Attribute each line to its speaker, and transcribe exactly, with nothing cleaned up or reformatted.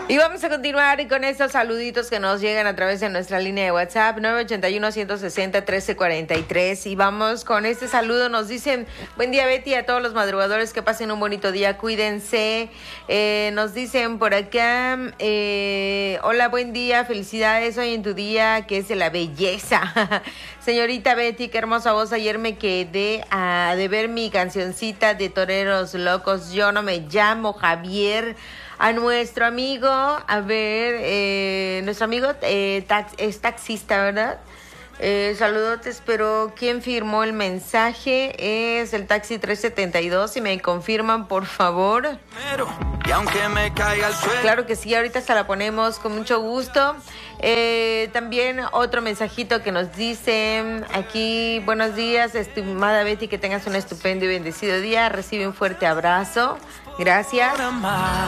Speaker 1: Y vamos a continuar con estos saluditos que nos llegan a través de nuestra línea de WhatsApp nueve ocho uno, uno seis cero, uno tres cuatro tres. Y vamos con este saludo. Nos dicen, buen día Betty, a todos los madrugadores, que pasen un bonito día, cuídense. Eh, nos dicen por acá, eh, hola, buen día, felicidades hoy en tu día, que es de la belleza. Señorita Betty, qué hermosa voz. Ayer me quedé a, de ver mi cancioncita de Toreros Locos. Yo no me llamo Javier. A nuestro amigo, a ver, eh, nuestro amigo eh, tax, es taxista, ¿verdad? Eh, saludotes, pero ¿quién firmó el mensaje? Es el taxi tres setenta y dos, si me confirman, por favor. Y aunque me caiga el suelo. Claro que sí, ahorita se la ponemos con mucho gusto. Eh, también otro mensajito que nos dicen aquí, buenos días, estimada Betty, que tengas un estupendo y bendecido día, recibe un fuerte abrazo, gracias.